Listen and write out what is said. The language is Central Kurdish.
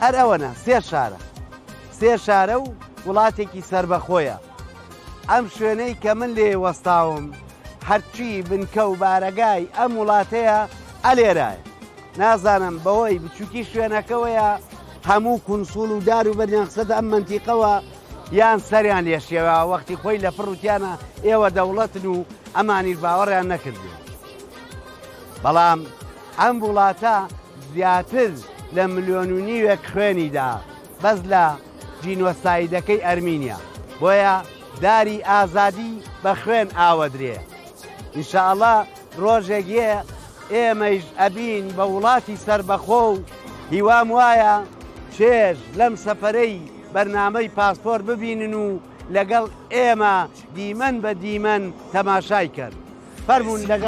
هەر ئەوەنە سێ شارە و وڵاتێکی سربەخۆیە. ئەم شوێنەی کە من لێ وەستاوم هەرچی بنکە و بارەگای ئەم وڵاتەیە ئەلێرایە. نازانم بەوەی بچووکی شوێنەکەوەیە هەموو کونسوڵ و دار و بەریان قسەدە ئەم منتیقەوە یان سەریان لێشێوە وەختی خۆی لە پڕوتیانە ئێوە دەوڵەتن و ئەمانی باوەڕیان نەکردو. بەڵام ئەم وڵاتە زیاتر لە ملیۆن و نیوێک خوێنیدا بەس لە جینۆسایدەکەی ئەرمینیا، بۆیە داری ئازادی بە خوێن ئاوەدرێ. ئینشاءڵڵا ڕۆژێکێ ئێمەش ئەبین بە وڵاتی سربەخۆ و هیوام وایە چێژ لەم سەفەرەی بەرنامەی پاسپۆر ببینن و لەگەڵ ئێمە دیمەن بە دیمەن تەماشای کرد. فەرموون لەگەڵ